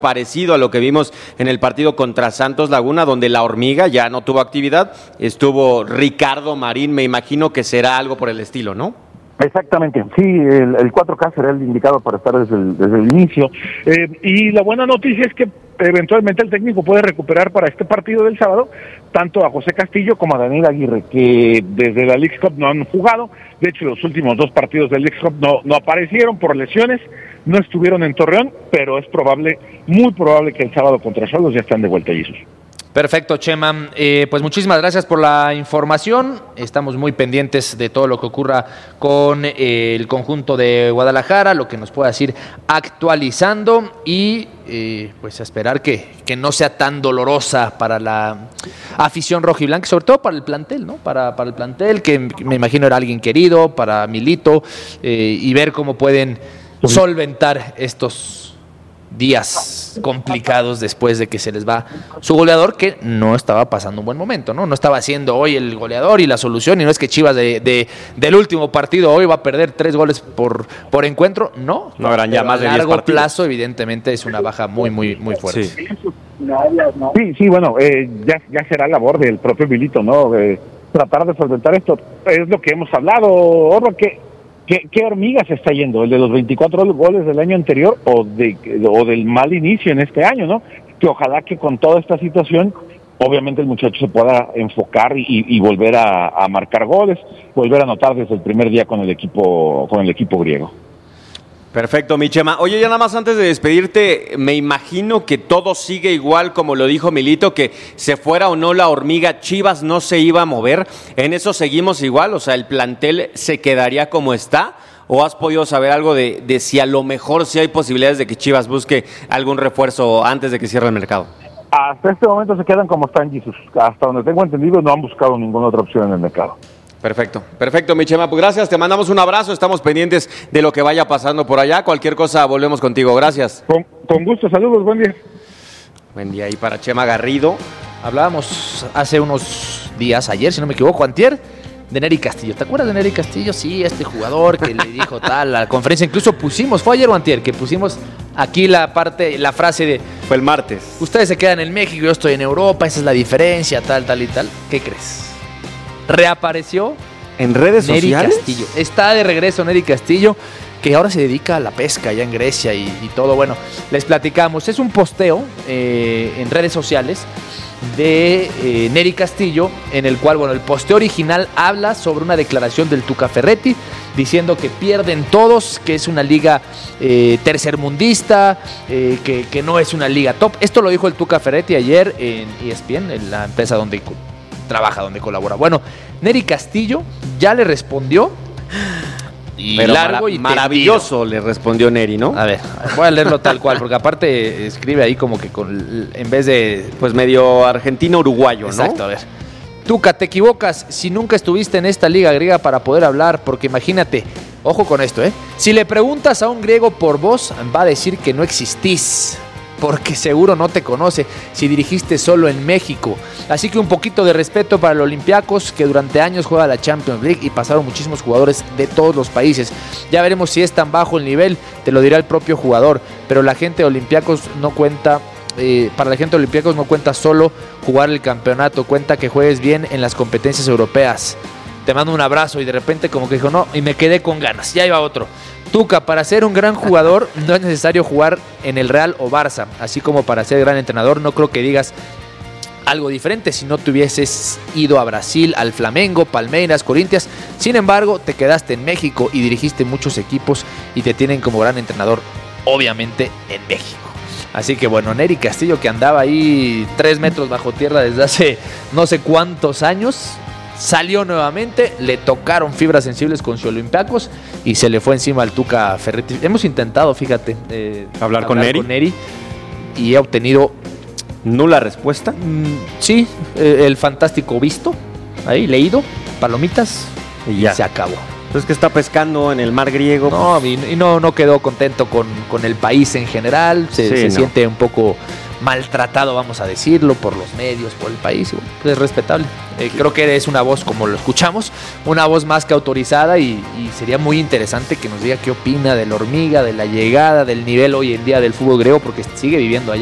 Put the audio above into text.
parecido a lo que vimos en el partido contra Santos Laguna, donde la hormiga ya no tuvo actividad, estuvo Ricardo Marín, me imagino que será algo por el estilo, ¿no? Exactamente, sí, el 4K será el indicado para estar desde el inicio, y la buena noticia es que eventualmente el técnico puede recuperar para este partido del sábado tanto a José Castillo como a Daniel Aguirre, que desde la Leagues Cup no han jugado. De hecho, los últimos 2 partidos del Leagues Cup no aparecieron por lesiones, no estuvieron en Torreón, pero es probable, muy probable que el sábado contra Xolos ya están de vuelta, Jesús. Perfecto, Chema. Pues muchísimas gracias por la información. Estamos muy pendientes de todo lo que ocurra con el conjunto de Guadalajara, lo que nos pueda ir actualizando y pues a esperar que no sea tan dolorosa para la afición rojiblanca, sobre todo para el plantel, ¿no? Para el plantel, que me imagino era alguien querido, para Milito, y ver cómo pueden solventar estos días complicados después de que se les va su goleador, que no estaba pasando un buen momento, ¿no? No estaba siendo hoy el goleador y la solución, y no es que Chivas del último partido hoy va a perder 3 goles por encuentro, no habrán ya más de 10 partidos. A largo plazo, evidentemente, es una baja muy fuerte. Sí, bueno, ya será labor del propio Milito, ¿no? Tratar de solventar esto. Es lo que hemos hablado, Orlo, ¿Qué hormiga se está yendo? ¿El de los 24 goles del año anterior o del mal inicio en este año, no? Que ojalá que con toda esta situación, obviamente el muchacho se pueda enfocar y volver a marcar goles, volver a anotar desde el primer día con el equipo griego. Perfecto, mi Chema. Oye, ya nada más antes de despedirte, me imagino que todo sigue igual como lo dijo Milito, que se fuera o no la hormiga, Chivas no se iba a mover. ¿En eso seguimos igual? O sea, ¿el plantel se quedaría como está? ¿O has podido saber algo de si a lo mejor sí hay posibilidades de que Chivas busque algún refuerzo antes de que cierre el mercado? Hasta este momento se quedan como están, Jesús. Hasta donde tengo entendido, no han buscado ninguna otra opción en el mercado. Perfecto, mi Chema. Pues gracias, te mandamos un abrazo, estamos pendientes de lo que vaya pasando por allá. Cualquier cosa, volvemos contigo. Gracias. Con gusto, saludos, buen día. Buen día ahí para Chema Garrido. Hablábamos hace unos días, ayer, si no me equivoco, antier, de Nery Castillo. ¿Te acuerdas de Nery Castillo? Sí, este jugador que le dijo tal a la conferencia. Incluso ¿fue ayer o antier? Que pusimos aquí la frase de... Fue el martes. Ustedes se quedan en México, yo estoy en Europa, esa es la diferencia, tal y tal. ¿Qué crees? Reapareció en redes Nery sociales. Castillo. Está de regreso Nery Castillo, que ahora se dedica a la pesca allá en Grecia y todo. Bueno, les platicamos. Es un posteo en redes sociales de Nery Castillo, en el cual, el posteo original habla sobre una declaración del Tuca Ferretti, diciendo que pierden todos, que es una liga tercermundista, que no es una liga top. Esto lo dijo el Tuca Ferretti ayer en ESPN, en la empresa donde trabaja, donde colabora. Bueno, Nery Castillo ya le respondió. Y pero largo y maravilloso tendido. Le respondió Nery, ¿no? A ver, voy a leerlo tal cual, porque aparte escribe ahí como que en vez de... Pues medio argentino-uruguayo, ¿no? Exacto, a ver. Tuca, te equivocas si nunca estuviste en esta liga griega para poder hablar, porque imagínate, ojo con esto, si le preguntas a un griego por vos, va a decir que no existís, porque seguro no te conoce si dirigiste solo en México. Así que un poquito de respeto para el Olympiacos, que durante años juega la Champions League y pasaron muchísimos jugadores de todos los países. Ya veremos si es tan bajo el nivel, te lo dirá el propio jugador, pero la gente de Olympiacos no cuenta... para la gente de Olympiacos no cuenta solo jugar el campeonato, cuenta que juegues bien en las competencias europeas. Te mando un abrazo, y de repente como que dijo no, y me quedé con ganas, ya iba otro. Tuca, para ser un gran jugador no es necesario jugar en el Real o Barça, así como para ser gran entrenador no creo que digas algo diferente si no te hubieses ido a Brasil, al Flamengo, Palmeiras, Corinthians. Sin embargo, te quedaste en México y dirigiste muchos equipos y te tienen como gran entrenador, obviamente, en México. Así que Nery Castillo, que andaba ahí 3 metros bajo tierra desde hace no sé cuántos años, salió nuevamente, le tocaron fibras sensibles con su Olympiacos y se le fue encima al Tuca Ferretti. Hemos intentado, fíjate, hablar con Nery y he obtenido... ¿Nula respuesta? Sí, el fantástico visto, ahí leído, palomitas y ya se acabó. Entonces, que está pescando en el mar griego. No, y no quedó contento con el país en general, se siente un poco maltratado, vamos a decirlo, por los medios, por el país. Y bueno, pues es respetable. Creo que es una voz, como lo escuchamos, una voz más que autorizada y sería muy interesante que nos diga qué opina de la hormiga, de la llegada, del nivel hoy en día del fútbol griego, porque sigue viviendo allá.